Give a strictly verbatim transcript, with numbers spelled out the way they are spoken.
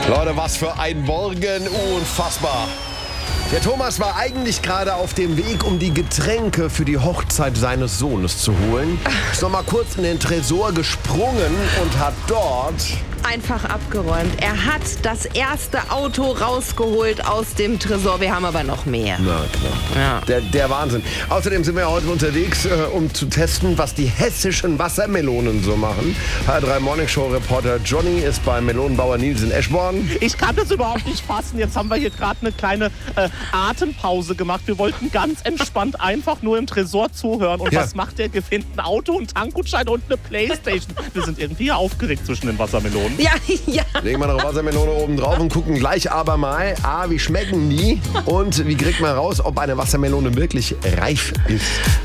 Leute, was für ein Morgen, unfassbar. Der Thomas war eigentlich gerade auf dem Weg, um die Getränke für die Hochzeit seines Sohnes zu holen. Ist noch mal kurz in den Tresor gesprungen und hat dort... einfach abgeräumt. Er hat das erste Auto rausgeholt aus dem Tresor. Wir haben aber noch mehr. Na klar. Ja. Der, der Wahnsinn. Außerdem sind wir heute unterwegs, äh, um zu testen, was die hessischen Wassermelonen so machen. H drei Morning Show Reporter Johnny ist beim Melonenbauer Nils in Eschborn. Ich kann das überhaupt nicht fassen. Jetzt haben wir hier gerade eine kleine äh, Atempause gemacht. Wir wollten ganz entspannt einfach nur im Tresor zuhören. Und Ja. was macht der? Gewinnt ein Auto, einen Tankgutschein und eine Playstation. Wir sind irgendwie aufgeregt zwischen den Wassermelonen. Ja, ja. Legen wir noch eine Wassermelone oben drauf und gucken gleich aber mal, A, wie schmecken die und wie kriegt man raus, ob eine Wassermelone wirklich reif ist.